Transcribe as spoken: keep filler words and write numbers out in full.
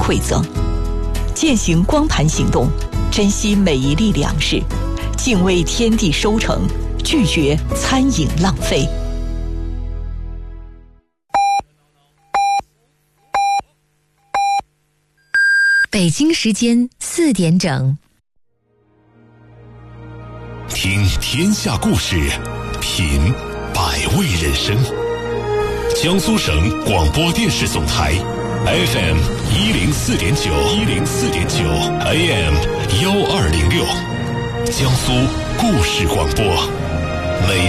馈赠。践行光盘行动，珍惜每一粒粮食，敬畏天地收成，拒绝餐饮浪费。 北京时间四点整。 听天下故事，品百味人生。江苏省广播电视总台 F M 一零四点九，一零四点九 A M 幺二零六，江苏故事广播。每